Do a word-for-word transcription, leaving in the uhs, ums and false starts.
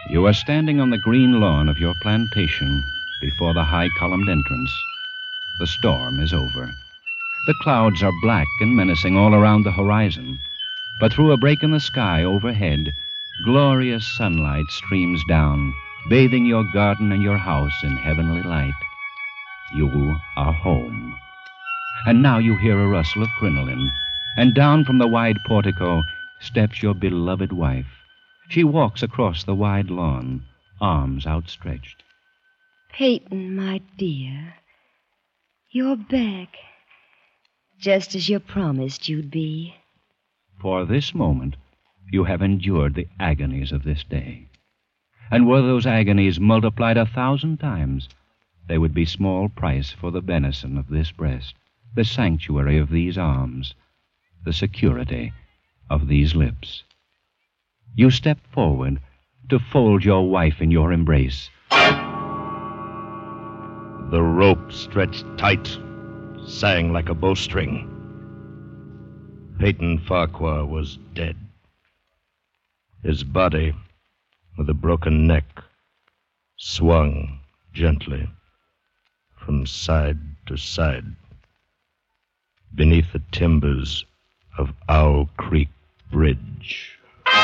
You are standing on the green lawn of your plantation before the high-columned entrance. The storm is over. The clouds are black and menacing all around the horizon, but through a break in the sky overhead, glorious sunlight streams down, bathing your garden and your house in heavenly light. You are home. And now you hear a rustle of crinoline, and down from the wide portico steps your beloved wife. She walks across the wide lawn, arms outstretched. Peyton, my dear, you're back, just as you promised you'd be. For this moment, you have endured the agonies of this day. And were those agonies multiplied a thousand times, they would be small price for the benison of this breast, the sanctuary of these arms, the security of these lips. You step forward to fold your wife in your embrace. The rope stretched tight, sang like a bowstring. Peyton Farquhar was dead. His body, with a broken neck, swung gently from side to side beneath the timbers of Owl Creek Bridge.